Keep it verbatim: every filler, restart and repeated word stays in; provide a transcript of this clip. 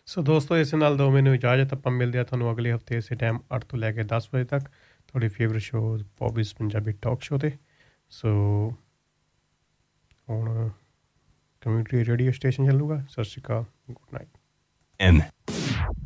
ਸੋ ਦੋਸਤੋ ਇਸ ਨਾਲ ਦਿਓ ਮੈਨੂੰ ਇਜਾਜ਼ਤ। ਆਪਾਂ ਮਿਲਦੇ ਹਾਂ ਤੁਹਾਨੂੰ ਅਗਲੇ ਹਫਤੇ ਇਸੇ ਟਾਈਮ ਅੱਠ ਤੋਂ ਲੈ ਕੇ ਦਸ ਵਜੇ ਤੱਕ ਤੁਹਾਡੀ favourite show ਬੌਬੀਜ਼ Punjabi talk show 'ਤੇ। ਸੋ ਹੁਣ ਕਮਿਊਨਿਟੀ ਰੇਡੀਓ ਸਟੇਸ਼ਨ ਚੱਲੂਗਾ। ਸਤਿ ਸ਼੍ਰੀ ਅਕਾਲ, ਗੁੱਡ ਨਾਈਟ। ਐਨ